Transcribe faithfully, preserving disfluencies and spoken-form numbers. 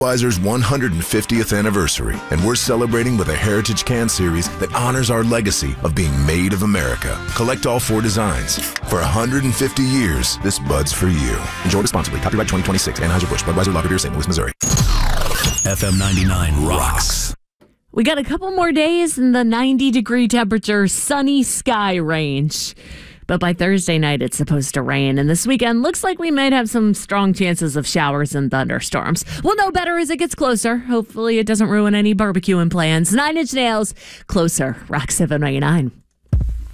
Budweiser's one hundred fiftieth anniversary, and we're celebrating with a Heritage Can Series that honors our legacy of being made of America. Collect all four designs. For one hundred fifty years, this Bud's for you. Enjoy responsibly. Copyright twenty twenty-six. Anheuser-Busch. Budweiser Lager Beer, Saint Louis, Missouri. F M ninety-nine rocks. We got a couple more days in the ninety degree temperature, sunny sky range. But by Thursday night, it's supposed to rain. And this weekend looks like we might have some strong chances of showers and thunderstorms. We'll know better as it gets closer. Hopefully it doesn't ruin any barbecuing plans. Nine Inch Nails, Closer, Rock seven ninety-nine.